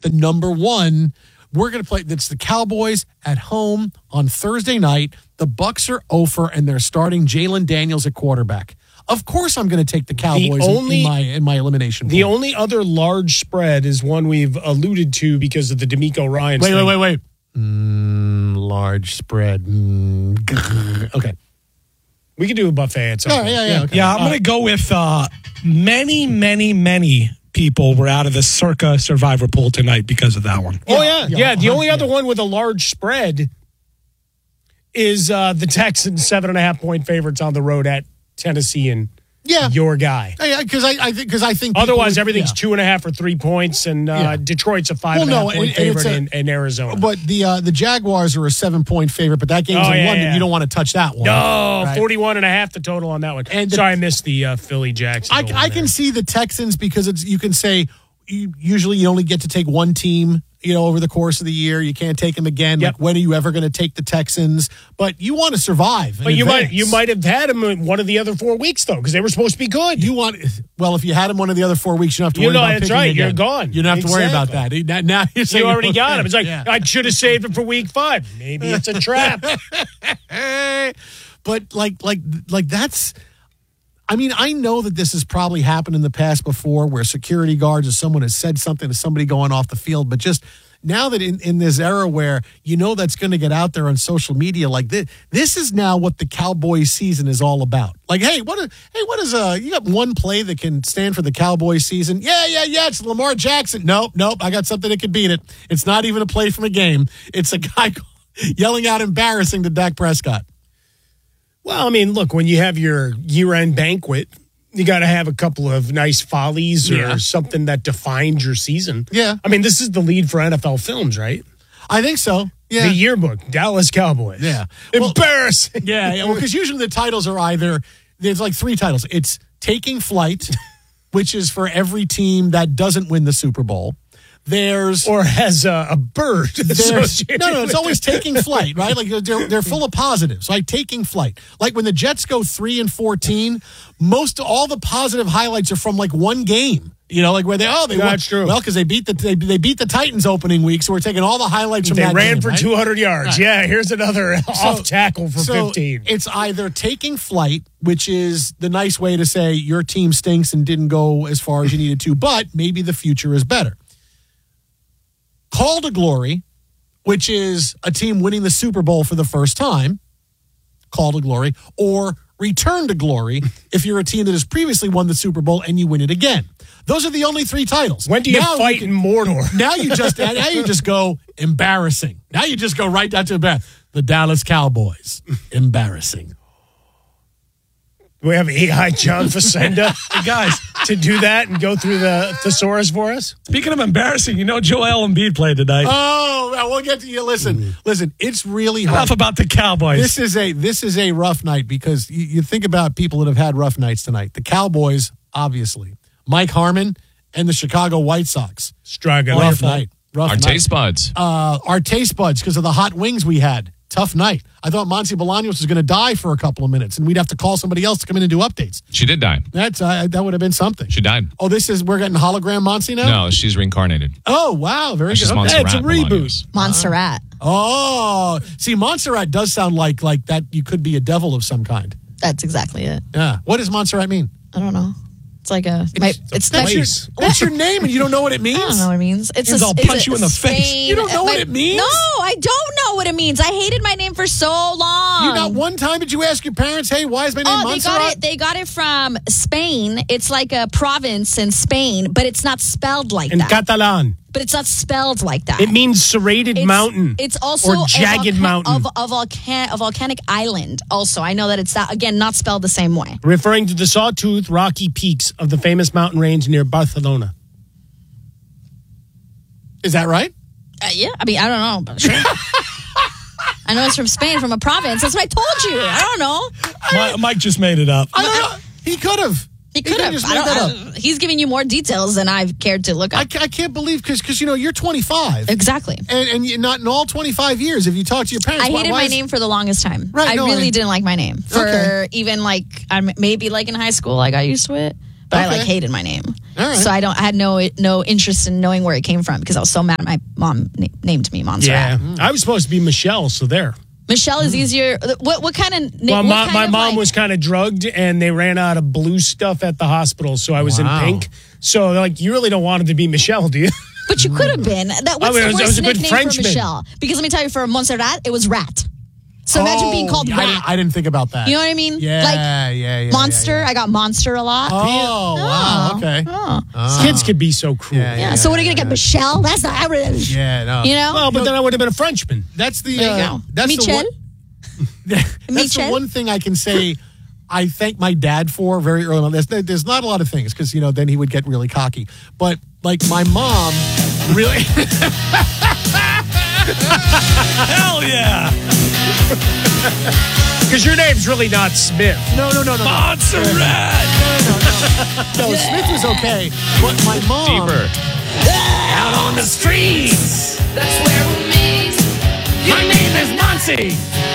the number one. We're going to play. It's the Cowboys at home on Thursday night. The Bucs are over, and they're starting Jalen Daniels at quarterback. Of course, I'm going to take the Cowboys in my elimination. The only other large spread is one we've alluded to because of the D'Amico Ryans. Wait. Large spread. Okay. We can do a buffet at some point. Yeah. Okay. Yeah, I'm going to go with many people were out of the Circa Survivor pool tonight because of that one. Yeah. The only other one with a large spread is the Texans 7.5-point favorites on the road at Tennessee and your guy. Yeah, because I think otherwise everything's 2.5 or 3 points, and Detroit's a 5.5-point favorite in Arizona. But the Jaguars are a 7-point favorite, but that game's in London. Yeah. You don't want to touch that one. No, right? 41.5 the total on that one. And I missed the Philly Jacksonville. I can see the Texans because you can say usually you only get to take one team. Over the course of the year, you can't take them again. Yep. Like, when are you ever going to take the Texans? But you want to survive. But you might have had them in one of the other 4 weeks though, because they were supposed to be good. If you had them one of the other 4 weeks, you don't have to worry about that's picking right. again. You're gone. You don't have to worry about that. Now you're saying you already got him. It's like I should have saved him for week 5. Maybe it's a trap. But like that's. I mean, I know that this has probably happened in the past before where security guards or someone has said something to somebody going off the field, but just now that in this era where that's going to get out there on social media like this is now what the Cowboys season is all about. Like, you got one play that can stand for the Cowboys season? Yeah, it's Lamar Jackson. Nope, I got something that could beat it. It's not even a play from a game. It's a guy yelling out embarrassing to Dak Prescott. Well, I mean, look, when you have your year-end banquet, you got to have a couple of nice follies or something that defines your season. Yeah. I mean, this is the lead for NFL films, right? I think so. Yeah. The yearbook, Dallas Cowboys. Yeah. Embarrassing. Yeah. Well, because usually the titles are there's like 3 titles. It's Taking Flight, which is for every team that doesn't win the Super Bowl. Or has a bird. No, it's always Taking Flight, right? Like they're full of positives, like Taking Flight. Like when the Jets go 3-14, all the positive highlights are from like one game. Like where they won. That's true. Well, because they beat the Titans opening week, so we're taking all the highlights from that game. They ran for right? 200 yards. Right. Yeah, here's another off tackle for 15. It's either Taking Flight, which is the nice way to say your team stinks and didn't go as far as you needed to, but maybe the future is better. Call to Glory, which is a team winning the Super Bowl for the first time, Call to Glory, or Return to Glory if you're a team that has previously won the Super Bowl and you win it again. Those are the only 3 titles. When do you fight in Mordor? Now you just go embarrassing. Now you just go right down to the Dallas Cowboys. Embarrassing. Do we have AI John Facenda, guys, to do that and go through the thesaurus for us? Speaking of embarrassing, Joel Embiid played tonight. Oh, we'll get to you. Listen, it's really hard. Enough about the Cowboys. This is a rough night because you think about people that have had rough nights tonight. The Cowboys, obviously. Mike Harmon and the Chicago White Sox. Struggling. Rough night. Our taste buds. Our taste buds because of the hot wings we had. Tough night. I thought Monty Bolaños was going to die for a couple of minutes, and we'd have to call somebody else to come in and do updates. She did die. That would have been something. She died. Oh, we're getting hologram Monty now? No, she's reincarnated. Oh, wow. Very she's good. Montserrat it's a reboot. Bolaños. Montserrat. Oh, see, Montserrat does sound like that you could be a devil of some kind. That's exactly it. Yeah. What does Montserrat mean? I don't know. It's like what's your name and you don't know what it means? I don't know what it means. I'll punch you in the face. You don't know what it means? No, I don't know what it means. I hated my name for so long. Not one time did you ask your parents, hey, why is my name Montserrat? They got it from Spain. It's like a province in Spain, but it's not spelled like in that. Catalan. But it's not spelled like that. It means serrated mountain. It's also or jagged mountain. A volcanic island. Also, I know that it's not spelled the same way. Referring to the sawtooth rocky peaks of the famous mountain range near Barcelona. Is that right? Yeah. I mean, I don't know. But sure. I know it's from Spain, from a province. That's what I told you. I don't know. Mike just made it up. I don't know. He could have. He could have. He's giving you more details than I've cared to look up. I can't believe because you're 25. Exactly. And you're not in all 25 years. If you talk to your parents, I hated my name for the longest time. Right, I really didn't like my name for even maybe like in high school I got used to it. but I Okay. like hated my name. All right. So I had no interest in knowing where it came from because I was so mad my mom named me Montserrat. Yeah. I was supposed to be Michelle, so there. Michelle is easier. What kind of name? Well, my mom was kind of drugged, and they ran out of blue stuff at the hospital, so I was in Wow. pink. So they're like, you really don't want it to be Michelle, do you? But you could have been. What's I mean, the it was worst a good nickname for Frenchman. Michelle? Because let me tell you, for Montserrat, it was Rat. So imagine being called Rat. I didn't think about that. You know what I mean? Yeah, Like yeah. Monster. Yeah. I got Monster a lot. Oh, wow. Okay. Kids could be so cruel. Yeah. So what are you gonna get, Michelle? That's not average. Yeah, no. You know? Well, but then I would have been a Frenchman. That's the There you go. that's Michel? That's the Michel? one thing I can say I thank my dad for very early on. There's not a lot of things because then he would get really cocky. But like my mom really Hell yeah. Because your name's really not Smith. no. Montserrat. No, Smith was okay. But my mom Deeper. Out on the streets. That's where we meet. My name is Monty.